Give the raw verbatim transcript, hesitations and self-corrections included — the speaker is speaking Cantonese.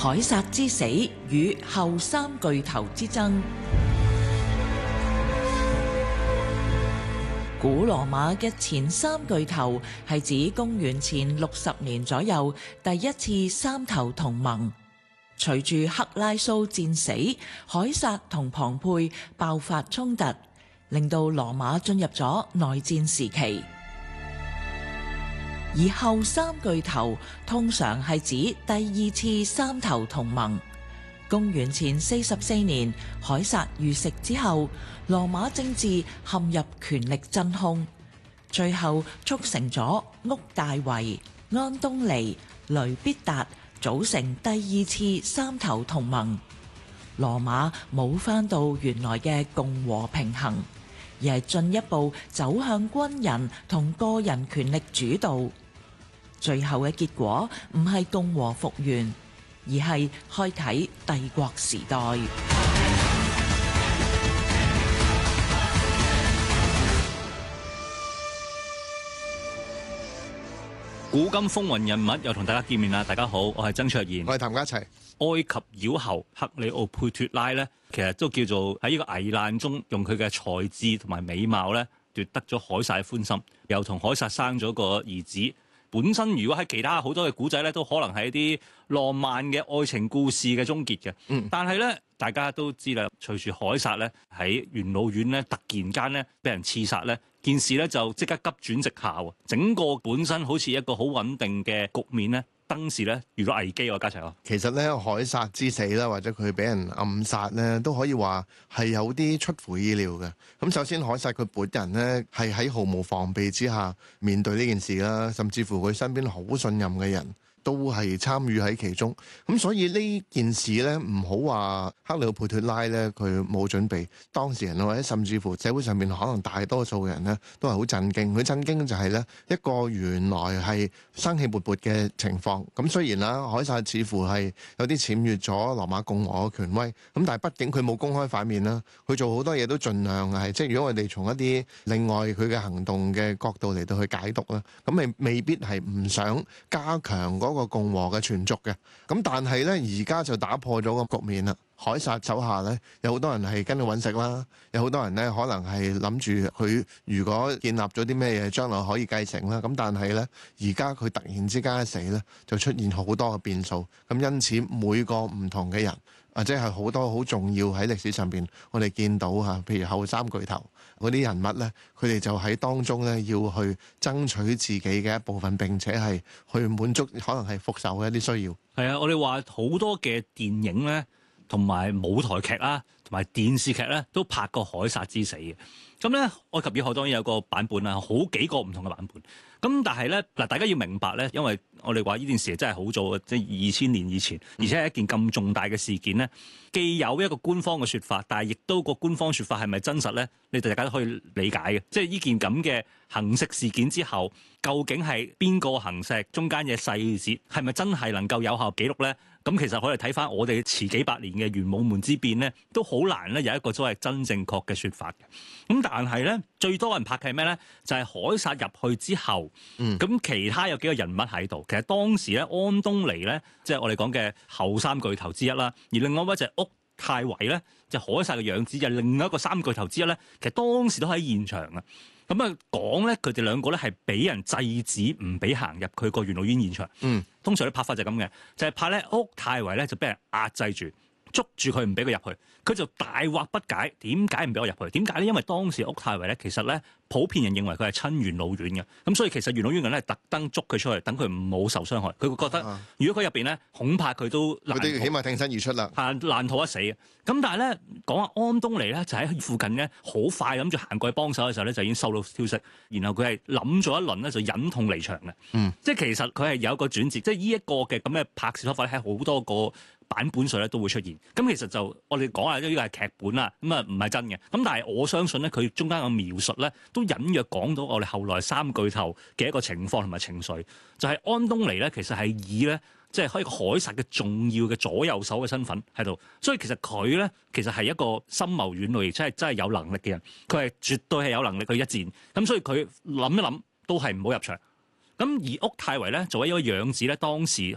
凱撒之死與後三巨頭之爭。古羅馬嘅前三巨頭係指公元前六十年左右第一次三頭同盟。隨住克拉蘇戰死，凱撒同龐培爆發衝突，令到羅馬進入咗內戰時期。而後三巨頭通常係指第二次三頭同盟。公元前四十四年，凱撒遇刺之後，羅馬政治陷入權力真空，最後促成咗屋大維、安東尼、雷必達組成第二次三頭同盟。羅馬冇返到原來嘅共和平衡，而係進一步走向軍人同個人權力主導。最後嘅結果唔係共和復原，而係開啟帝國時代。 古今風雲人物又同大家見面啦！大家好，我係曾卓然， 我係譚家齊。 埃及妖后克里奧佩脱拉咧，其實都叫做喺呢個危難中，用佢嘅才智同埋美貌咧，奪得咗凱撒嘅歡心，又同凱撒生咗個兒子。本身如果喺其他好多嘅古仔咧，都可能係一啲浪漫嘅愛情故事嘅終結嘅。嗯，但係咧，大家都知啦，隨住凱撒咧喺元老院咧突然間咧俾人刺殺咧，件事咧就即刻急轉直下喎。整個本身好似一個好穩定嘅局面咧，當時咧遇到危機喎，家齊啊。 其實咧，凱撒之死啦，或者佢俾人暗殺咧，都可以話係有啲出乎意料嘅。咁首先，凱撒佢本人咧係喺毫無防備之下面對呢件事啦，甚至乎佢身邊好信任嘅人都係參與喺其中。咁所以呢件事咧，唔好話克里奧佩脱拉咧佢冇準備，當事人或者甚至乎社會上面可能大多數人咧都係好震驚。佢震驚就係咧一個原來係生氣勃勃嘅情況。咁雖然啦，凱撒似乎係有啲僭越咗羅馬共和嘅權威，咁但係畢竟佢冇公開反面啦，佢做好多嘢都盡量係即係如果我哋從一啲另外佢嘅行動嘅角度嚟到去解讀啦，咁未未必係唔想加強嗰個共和嘅存續嘅。咁但係咧而家就打破咗個局面啦。凱撒手下咧有好多人係跟佢揾食啦，有好多人咧可能係諗住佢如果建立咗啲咩嘢，將來可以繼承啦。咁但係咧而家佢突然之間一死咧，就出現好多嘅變數。咁因此每個唔同嘅人，或者係好多好重要喺歷史上邊，我哋見到嚇，譬如後三巨頭嗰啲人物咧，佢哋就喺當中咧要去爭取自己嘅一部分，並且係去滿足可能係復仇嘅一啲需要。 係啊，我哋話好多嘅電影咧，同埋舞台劇啦，同埋電視劇咧，都拍過凱撒之死嘅。咁咧，埃及妖后當然有個版本啦，好幾個唔同嘅版本。咁但係咧，嗱，大家要明白咧，因為我哋話呢件事真係好早，即係二千年以前，而且係一件咁重大嘅事件咧，既有一個官方嘅説法，但係亦都個官方説法係咪真實咧？你哋大家都可以理解嘅。即係呢件咁嘅行刺事件之後，究竟係邊個行刺？中間嘅細節係咪真係能夠有效記錄咧？咁其實可以睇翻我哋遲幾百年嘅玄武門之變咧，都好難咧有一個所謂真正確嘅説法嘅。咁但係咧，最多人拍嘅係咩咧？就係、是、凱撒入去之後，咁、嗯、其他有幾個人物喺度。其實當時咧，安東尼咧，即係我哋講嘅後三巨頭之一啦。而另外一位就係屋太維咧，就凱撒嘅養子，就係另外一個三巨頭之一咧。其實當時都喺現場啊。咁啊講咧，佢哋兩個咧係俾人制止，唔俾行入佢個元老院現場。嗯，通常啲拍法就係咁嘅，就係、是、拍咧屋太維咧就俾人壓制住，捉住佢唔俾佢入去。佢就大惑不解，點解唔俾我入去？點解咧？因為當時屋太維咧，其實咧普遍人認為佢係親元老院嘅，咁所以其實元老院人咧特登捉佢出去，等佢唔好受傷害。佢會覺得，啊、如果佢入邊咧，恐怕佢都難，佢哋起碼挺身而出啦， 係難逃一死嘅。咁但係咧，講下安東尼咧，就喺附近咧，好快諗住行過去幫手嘅時候咧，就已經收到消息，然後佢係諗咗一輪咧，就忍痛離場嘅。嗯，即係其實佢係有一個轉折，即係呢一個嘅咁嘅拍攝手法咧，喺好多個版本上咧都會出現。咁其實就我哋講下呢個係劇本啦，咁啊唔係真嘅。咁但係我相信咧，佢中間嘅描述咧，都隱約講到我哋後來三巨頭嘅一個情況同埋情緒，就係、是、安東尼咧，其實係以咧。即係可以凱撒嘅重要嘅左右手嘅身份喺度，所以其實佢咧其實係一個深謀遠慮，而且係真係有能力嘅人。佢係絕對係有能力去一戰，咁所以佢諗一諗都係唔好入場。咁而屋太維咧作為一個養子咧，當時